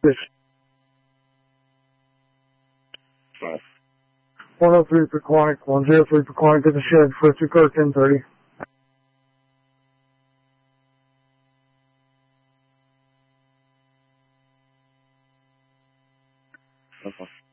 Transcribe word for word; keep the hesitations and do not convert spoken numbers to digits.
This one oh three for Quantic, one oh three for Quantic in the shed, first to car ten thirty. Okay.